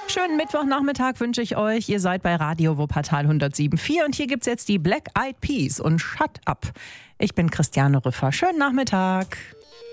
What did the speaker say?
Schönen Mittwochnachmittag wünsche ich euch. Ihr seid bei Radio Wuppertal 107.4 und hier gibt's jetzt die Black Eyed Peas und Shut Up. Ich bin Christiane Rüffer. Schönen Nachmittag.